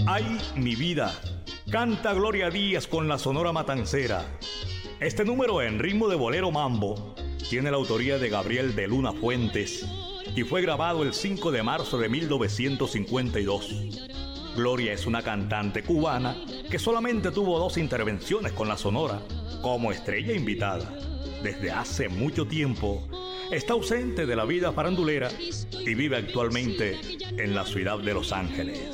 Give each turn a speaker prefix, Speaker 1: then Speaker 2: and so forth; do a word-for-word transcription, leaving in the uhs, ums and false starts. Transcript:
Speaker 1: Ay, mi vida, canta Gloria Díaz con la Sonora Matancera. Este número en ritmo de bolero mambo tiene la autoría de Gabriel de Luna Fuentes y fue grabado el cinco de marzo de mil novecientos cincuenta y dos. Gloria es una cantante cubana que solamente tuvo dos intervenciones con la Sonora como estrella invitada. Desde hace mucho tiempo está ausente de la vida farandulera y vive actualmente en la ciudad de Los Ángeles.